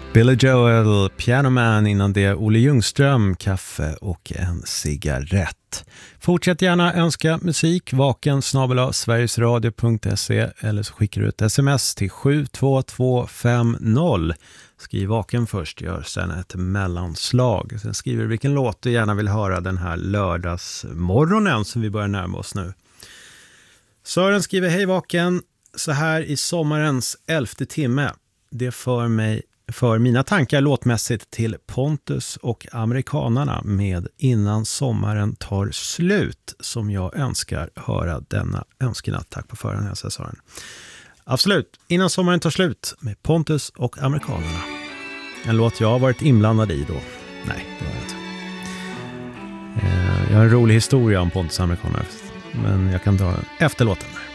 Billy Joel, Piano Man, innan det Olle Ljungström, Kaffe och en cigarett. Fortsätt gärna önska musik, vaken@sverigesradio.se eller så skickar du ett sms till 72250. Skriv vaken först, gör sen ett mellanslag. Sen skriver du vilken låt du gärna vill höra den här lördagsmorgonen som vi börjar närma oss nu. Sören skriver: hej vaken, så här i sommarens 11:e timme. Det för mina tankar låtmässigt till Pontus och amerikanarna med Innan sommaren tar slut, som jag önskar höra denna önskenatt. Tack på förhand, hälsar Sören. Absolut, Innan sommaren tar slut med Pontus och amerikanerna. En låt jag har varit inblandad i då. Nej, det var jag inte. Jag har en rolig historia om Pontus och amerikanerna, men jag kan ta den efter låten.